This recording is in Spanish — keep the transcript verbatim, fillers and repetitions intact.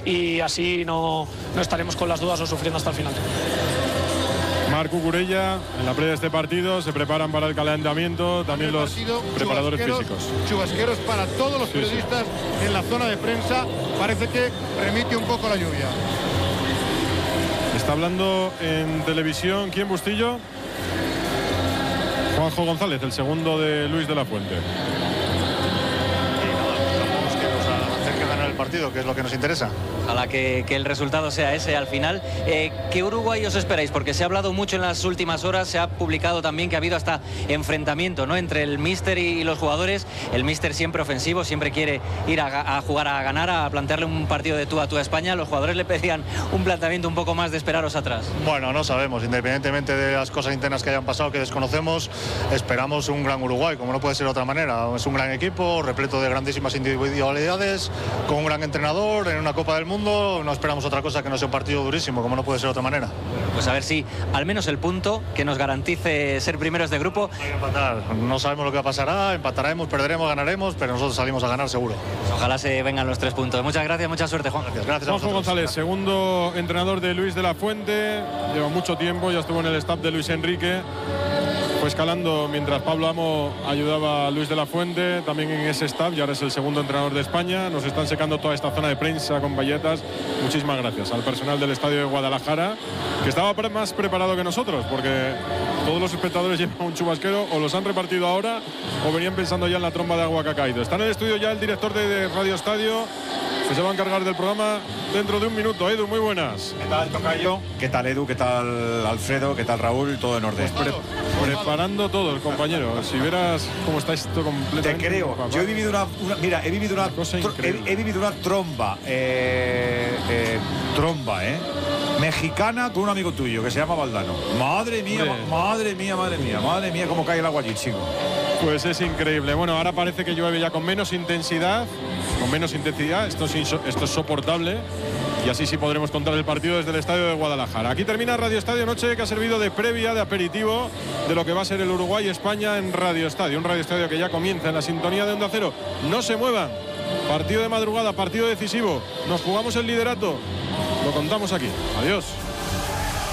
y así no, no estaremos con las dudas o sufriendo hasta el final. Marc Cucurella, en la previa de este partido, se preparan para el calentamiento, también los preparadores físicos. Chubasqueros para todos los periodistas sí, sí. en la zona de prensa. Parece que remite un poco la lluvia. Está hablando en televisión, ¿quién, Bustillo? Juanjo González, el segundo de Luis de la Fuente. Partido, que es lo que nos interesa. Ojalá que, que el resultado sea ese al final. Eh, ¿Qué Uruguay os esperáis? Porque se ha hablado mucho en las últimas horas, se ha publicado también que ha habido hasta enfrentamiento, ¿no?, entre el míster y, y los jugadores. El míster siempre ofensivo, siempre quiere ir a, a jugar a ganar, a plantearle un partido de tú a tú a España. Los jugadores le pedían un planteamiento un poco más de esperaros atrás. Bueno, no sabemos, independientemente de las cosas internas que hayan pasado, que desconocemos, esperamos un gran Uruguay, como no puede ser de otra manera. Es un gran equipo, repleto de grandísimas individualidades, con un gran entrenador en una Copa del Mundo. No esperamos otra cosa que no sea un partido durísimo, como no puede ser de otra manera. Pues a ver si al menos el punto que nos garantice ser primeros de grupo. Hay que empatar. No sabemos lo que pasará, empataremos, perderemos, ganaremos, pero nosotros salimos a ganar seguro. Pues ojalá se vengan los tres puntos. Muchas gracias, mucha suerte, Juan. Gracias, gracias. Juanjo González, segundo entrenador de Luis de la Fuente, lleva mucho tiempo, ya estuvo en el staff de Luis Enrique. Fue escalando mientras Pablo Amo ayudaba a Luis de la Fuente, también en ese staff, y ahora es el segundo entrenador de España. Nos están secando toda esta zona de prensa con valletas. Muchísimas gracias al personal del estadio de Guadalajara, que estaba más preparado que nosotros, porque todos los espectadores llevan un chubasquero, o los han repartido ahora o venían pensando ya en la tromba de agua que ha caído. Está en el estudio ya el director de Radio Estadio, que se va a encargar del programa dentro de un minuto. Edu, muy buenas. ¿Qué tal, tocayo? ¿Qué tal, Edu? ¿Qué tal, Alfredo? ¿Qué tal, Raúl? Todo en orden. Pues pre preparando todo el compañero. Si vieras cómo está esto completamente. Te creo. Yo he vivido una, una mira, he vivido una, una cosa increíble. He, he vivido una tromba, eh, eh, tromba, eh, mexicana con un amigo tuyo que se llama Valdano. Madre mía, ma madre mía, madre mía, madre mía, cómo cae el agua allí, chico. Pues es increíble. Bueno, ahora parece que llueve ya con menos intensidad, con menos intensidad. Esto es, esto es soportable. Y así sí podremos contar el partido desde el estadio de Guadalajara. Aquí termina Radio Estadio Noche, que ha servido de previa, de aperitivo de lo que va a ser el Uruguay-España en Radio Estadio. Un Radio Estadio que ya comienza en la sintonía de Onda Cero. No se muevan. Partido de madrugada, partido decisivo. Nos jugamos el liderato. Lo contamos aquí. Adiós.